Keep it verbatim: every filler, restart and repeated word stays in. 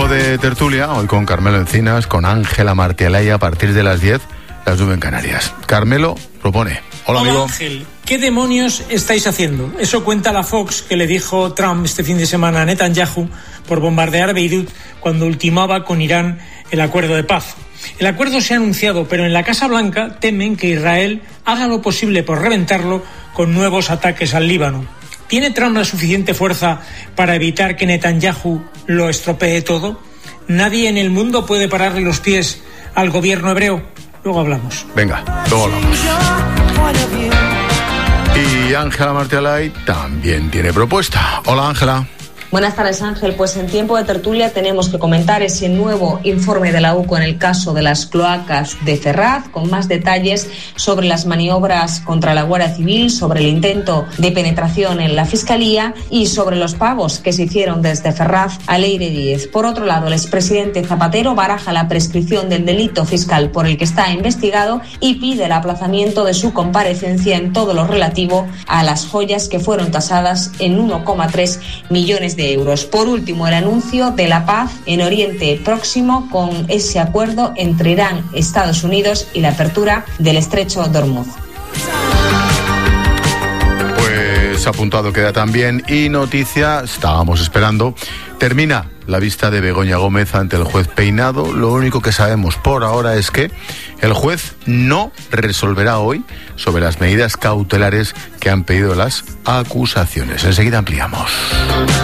Tiempo de tertulia, hoy con Carmelo Encinas, con Ángela Martialay a partir de las diez, las nueve en Canarias. Carmelo propone. Hola, Hola amigo. Ángel, ¿qué demonios estáis haciendo? Eso cuenta la Fox, que le dijo Trump este fin de semana a Netanyahu por bombardear Beirut cuando ultimaba con Irán el acuerdo de paz. El acuerdo se ha anunciado, pero en la Casa Blanca temen que Israel haga lo posible por reventarlo con nuevos ataques al Líbano. ¿Tiene Trump la suficiente fuerza para evitar que Netanyahu lo estropee todo? ¿Nadie en el mundo puede pararle los pies al gobierno hebreo? Luego hablamos. Venga, luego hablamos. Y Ángela Martialay también tiene propuesta. Hola, Ángela. Buenas tardes, Ángel. Pues en tiempo de tertulia tenemos que comentar ese nuevo informe de la U C O en el caso de las cloacas de Ferraz, con más detalles sobre las maniobras contra la Guardia Civil, sobre el intento de penetración en la Fiscalía y sobre los pagos que se hicieron desde Ferraz a Leire Díez. Por otro lado, el expresidente Zapatero baraja la prescripción del delito fiscal por el que está investigado y pide el aplazamiento de su comparecencia en todo lo relativo a las joyas que fueron tasadas en uno coma tres millones de euros. Por último, el anuncio de la paz en Oriente Próximo con ese acuerdo entre Irán, Estados Unidos y la apertura del estrecho de Hormuz. Pues apuntado queda también. Y noticia, estábamos esperando, termina la vista de Begoña Gómez ante el juez Peinado. Lo único que sabemos por ahora es que el juez no resolverá hoy sobre las medidas cautelares que han pedido las acusaciones. Enseguida ampliamos.